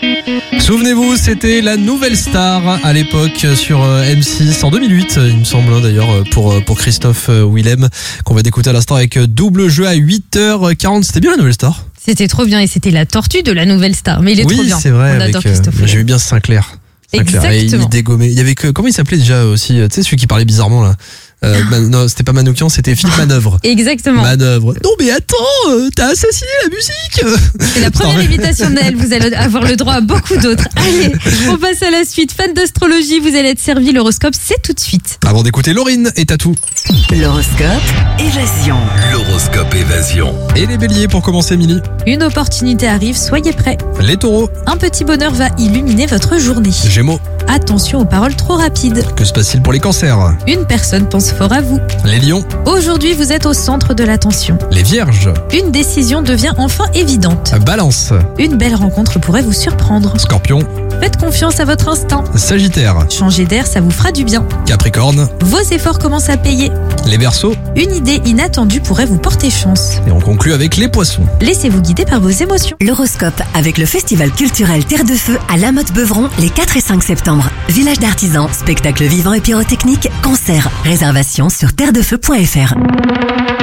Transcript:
Souvenez-vous, c'était la nouvelle star à l'époque sur M6 en 2008, il me semble d'ailleurs, pour Christophe Willem, qu'on va écouter à l'instant avec double jeu à 8h40. C'était bien la nouvelle star? C'était trop bien et c'était la tortue de la nouvelle star. Mais il est trop bien. Oui, c'est vrai. On adore Christophe Willem. J'ai eu bien Sinclair. Exactement. Et il dégommait. Il y avait comment il s'appelait déjà aussi, tu sais, celui qui parlait bizarrement là. Non, c'était pas Manoukian, c'était Philippe Manœuvre. Exactement. Manœuvre. Non mais attends, t'as assassiné la musique. C'est la première imitation d'elle, vous allez avoir le droit à beaucoup d'autres. Allez, on passe à la suite. Fan d'astrologie, vous allez être servi. L'horoscope, c'est tout de suite. Avant d'écouter Laurine et Tatou. L'horoscope Évasion. L'horoscope Évasion. Et les béliers pour commencer, Émilie. Une opportunité arrive, soyez prêts. Les taureaux. Un petit bonheur va illuminer votre journée. Gémeaux. Attention aux paroles trop rapides. Que se passe-t-il pour les cancers? Une personne pense fort à vous. Les lions. Aujourd'hui, vous êtes au centre de l'attention. Les vierges. Une décision devient enfin évidente. Balance. Une belle rencontre pourrait vous surprendre. Scorpion. Faites confiance à votre instinct. Sagittaire. Changer d'air, ça vous fera du bien. Capricorne. Vos efforts commencent à payer. Les Verseaux. Une idée inattendue pourrait vous porter chance. Et on conclut avec les poissons. Laissez-vous guider par vos émotions. L'horoscope avec le festival culturel Terre de Feu à La Motte-Beuvron les 4 et 5 septembre. Village d'artisans, spectacles vivants et pyrotechniques, concerts, réservations sur terredefeu.fr.